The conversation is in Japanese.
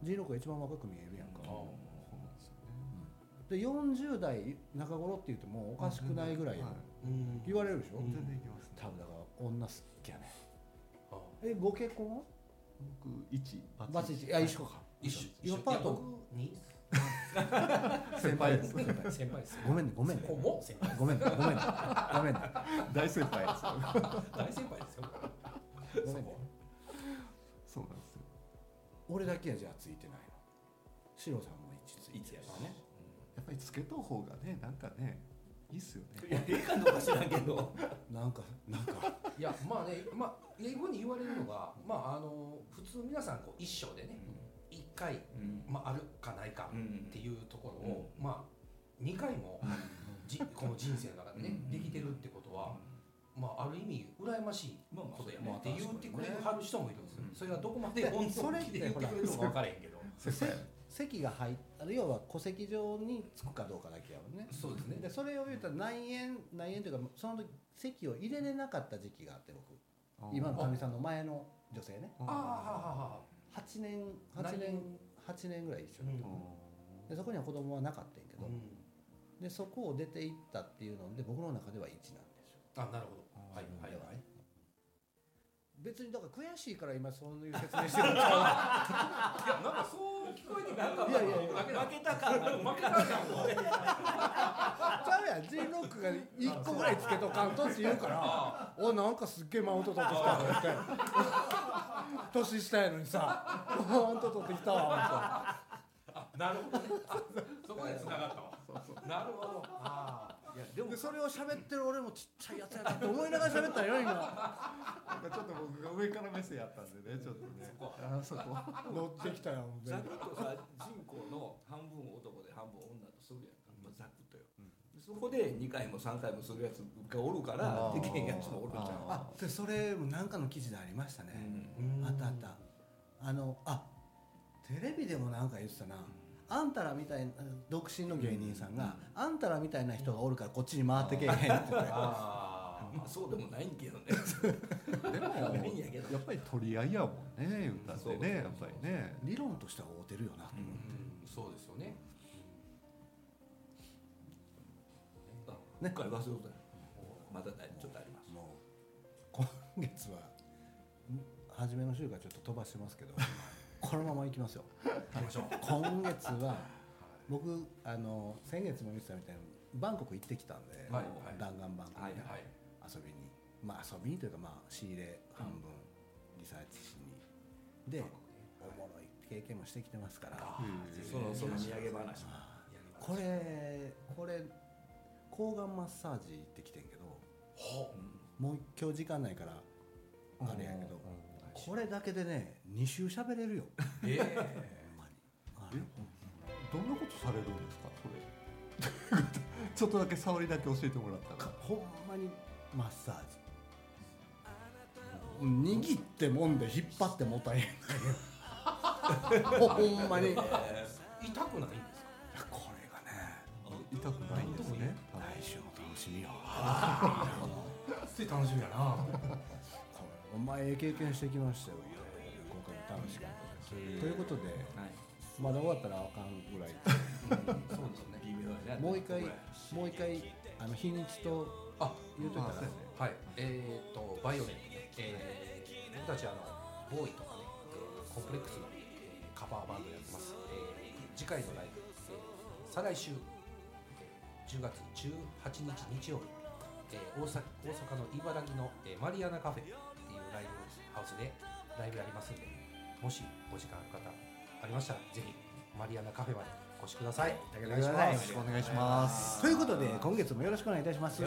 G6が一番若く見えるやんか。 そうなんですよね。 で40代中頃って言ってもおかしくないぐらい言われるでしょ。 全然いきますね。 多分だから女好きやね。ご結婚は？ 僕1 バツ1。いや一緒か。 一緒。 今パート 2 先輩です。 先輩です。 ごめんねごめんね。 ここも先輩。 ごめんねごめんねごめんね。 大先輩ですよ。 大先輩ですよ。 ごめんね。 そうなんですよ。 俺だけはじゃあついてないの。シロさんも1ついてるからね。 やっぱりつけた方がね、なんかね、いいっすよね。 いや、ええかどうか知らんけど。 なんかいや、まあね、英語に言われるのが、普通皆さんこう一生でね、1回、あるかないかっていうところを、2回もこの人生の中でね、できてるってことは、ある意味羨ましいことやねって言ってくれはる人もいるんですよ。それがどこまで本当に言ってくれるのか分からへんけど。 席が入っ要は戸籍上につくかどうかだけやもんね。 そうですね。 でそれを言うたら内縁というかその時籍を入れれなかった時期があって僕今のかみさんの前の女性ね。8年ぐらい一緒にいた。でそこには子供はなかったんやけど、でそこを出ていったっていうので僕の中では1なんですよ。 あ、なるほど。はいはいはい。 別にだから悔しいから今そういう説明してるんちゃう。いやなんかそう聞こえてなんかいや負けた感が負けた感も。 ちゃうやん。Gロックが1個ぐらいつけとかんとって言うからおなんかすっげえマウント取ってきたわって年下やのにさマウント取ってきたわってなるほどね。そこで繋がったわ。なるほど。 いやでもそれを喋ってる俺もちっちゃいやつやなって思いながら喋ったよ今。 なんかちょっと僕が上から目線やったんでね、ちょっとね。そこ乗ってきたよ。 ざくっとさ人口の半分男で半分女とするやんか、ざくっとよ。そこで2回も3回もするやつがおるからできへんやつもおるじゃん。 あ、それもなんかの記事でありましたね。あったあった。テレビでもなんか言ってたな。あんたらみたいな独身の芸人さんが、あんたらみたいな人がおるからこっちに回ってけえへんって言って。 そうでもないんけどね。 でもやっぱり取り合いやもんね、歌ってね、やっぱりね。 理論としては合うてるよなと思って。 そうですよね。 ね、これ忘れた。まだちょっとあります。 もう今月は初めの週からちょっと飛ばしてますけど、このままいきますよ。 行きましょう。 今月は僕先月も言ってたみたいにバンコク行ってきたんで、弾丸バンコクに遊びに、遊びにというか仕入れ半分リサーチしにでおもろい経験もしてきてますから、 その土産話。 これ抗がんマッサージ行ってきてんけど、もう今日時間ないからあれやけど、これだけでね2週喋れるよ。ほんまに。 どんなことされるんですかそれ。ちょっとだけ触りだけ教えてもらったら。 ほんまにマッサージ握ってもんで引っ張ってもたへんほんまに。 痛くないんですか？ これがね痛くないんですね。 来週も楽しみよ。 つい楽しみやな。 お前経験してきましたよ。今回も楽しかったです。ということで、まだ終わったらあかんぐらい。 そうですね。 微妙やね。 もう一回日にちと言うといたら、 はい。バイオレントね。僕たちボーイとかね、コンプレックスのカバーバンドやってます。次回のライブ、再来週10月18日日曜日、大阪の茨城のマリアナカフェっていうライブハウスでライブやりますんで、もしお時間ある方ありましたらぜひマリアナカフェまでお越しください。 お願いします。 お願いします。 ということで今月もよろしくお願いいたします。